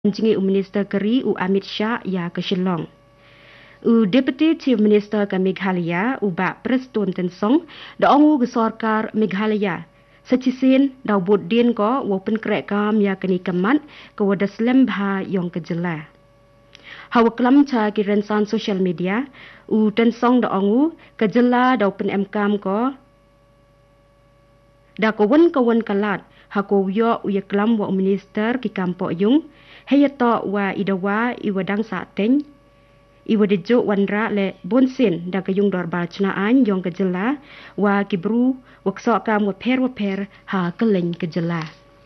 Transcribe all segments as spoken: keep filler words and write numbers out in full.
Jengi u Minister Keri u Amit Shah ya ke Shillong. U Deputy Chief Minister ke Meghalaya u ba Prestun Tensong da ongu ke Sarkar Meghalaya. Sechisin da bud din ko wopen krek kam ya keni kemat ke wadas lembha yong ke jela. Hawa kelam cha ki rensan social media u Tensong da ongu ke jela da open emkam ko da ko wen ko wen kalat ha ko yo u ya kelam wa minister ki kampok yung Hayato wa idawa iwadang sa teng iwadejo wanra le bonsin da kayung dorbal chnaan yong kejela wa kibru wakso kam wa per wa per ha keleng kejela.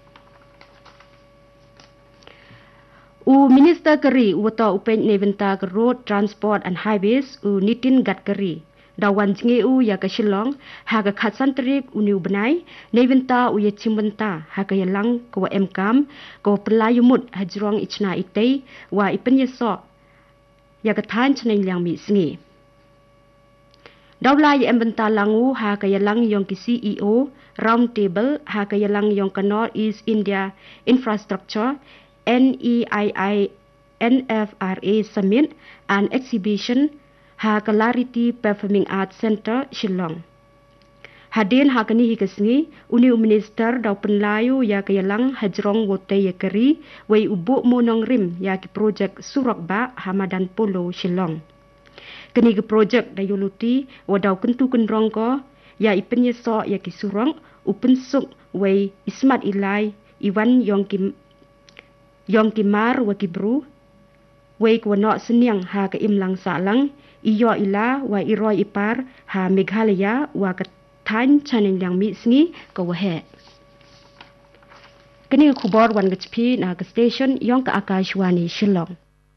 U Minister Keri wato upen neventa ke Road Transport and Highways u Nitin Gadkari dawan jinge u ya ke Shillong ha ke khatsan trik u niu benai neventa u ye chimbenta ha ke yalang ko wa emkam ko pelayumut hajrong ichna itei wa ipen yeso ya ke than chneng liang mi singi dawla ye embenta langu ha ke yalang yong ki C E O round table ha ke yalang yong ke North East India Infrastructure N E I I N F R A Summit and Exhibition ha Clarity Performing Arts Center Shillong. Hadin ha kani hikasngi uni minister daw penlayu ya kayalang hajrong wote ya keri wei ubu monong rim ya ki project Surakba Hamadan Polo Shillong. Kani ke project da yuluti wadaw kentu kendrong ko ya ipen yeso ya ki surong upen suk wei ismat ilai iwan yong ki yong ki mar wa ki bru wei ko no senyang ha ka imlang salang iyo ila wa iroi ipar ha Meghalaya wa ka than chaneng yang mi sngi ko wa he kini khubor wan ga chpi na ka station yong ka Akashwani Shillong.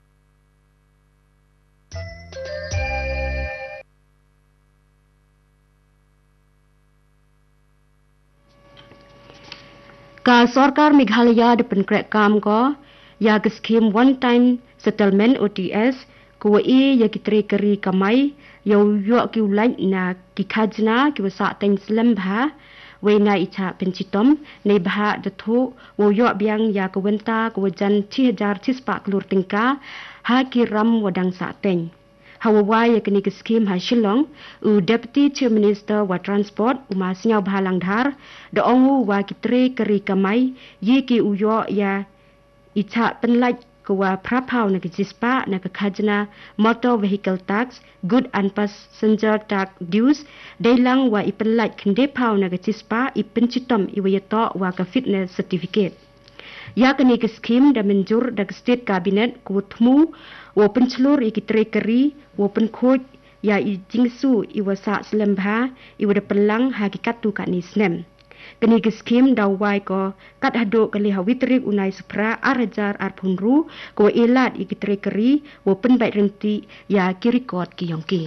Ka Sarkar Meghalaya depen krek kam ko ya ke skim one time settlement O T S ko e ya ki tre keri kamai yo yo ki ulai na ki khajna ki wasa teng slam bha we na icha pencitom nei bha de thu wo yo biang ya ko wenta ko jan three thousand chispa klur tingka ha ki ram wadang sa teng hawa ya kini ki skim ha Shillong u Deputy Chief Minister wa Transport uma snyau bhalang dhar de ongu wa ki tre keri kamai ye ki u yo ya icha penlaj kuwa prapau na kisispa na kakajna motor vehicle tax good and passenger tax dues dailang wa ipenlai kendepau na kisispa ipencitom iwayato wa ka fitness certificate ya kani ke skim da menjur da state cabinet ku thmu wo penchlur ikitre keri wo penkhoj ya i jingsu iwasa slembha iwada pelang hakikat tu ka ni snem kini ke skim dawai ko kat hado kali hawitrik unai supra arajar arpunru ko elat ikitre keri wo penbai renti ya kirikot ki yongki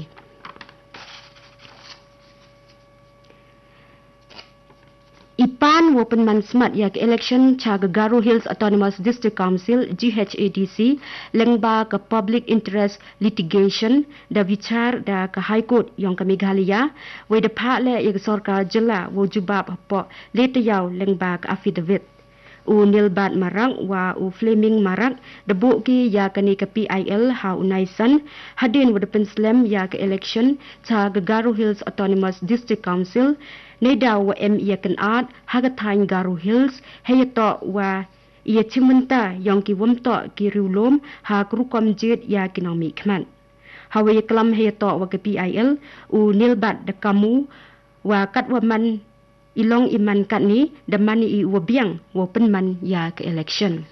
Ipan wo penman smart ya ke election cha Garo Hills Autonomous District Council G H A D C lengba ke public interest litigation da vichar da ke High Court yang ke Meghalaya we de pha le ya ke sarkar jela wo jubab po le tayaw lengba ke affidavit u nilbat marang wa u flaming marang debu ki ya ke ni ke P I L ha unai san hadin wo de penslam ya ke election cha Garo Hills Autonomous District Council Neda wa em ia kan art hagatain Garo Hills hayato wa ia chimenta yang ki wamto ki riulom ha krukom jet ya kinomi kman hawa ya klam hayato wa ke P I L u nilbat de kamu wa kat wa man ilong iman kat ni de mani i wa biang wa penman ya ke election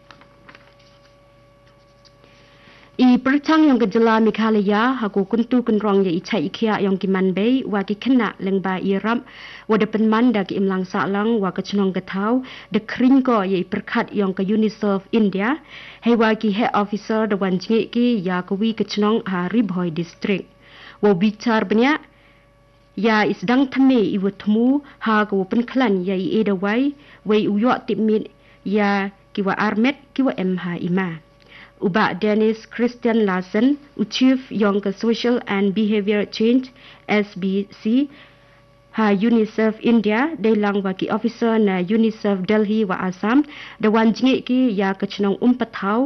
I perchang yang kejela Meghalaya haku kuntu kenrong ya ichai ikhia yang kiman bay wa ki kena lengba irap wa de penman da ki imlang salang wa ke chnong kethau de kring ko ya perkhat yang ke UNICEF India he wa ki head officer de wan jingi ki ya ke wi ke chnong ha Ribhoi district wa bicar benya ya isdang thame i wa thmu ha ko pen khlan ya i edawai we uyo tipmit ya ki wa armet ki wa em ha ima Uba Dennis Christian Larsen, Chief Young Social and Behavior Change S B C, ha UNICEF India delang wa ki officer na UNICEF Delhi wa Assam the wan jingi ki ya kachnong um pathau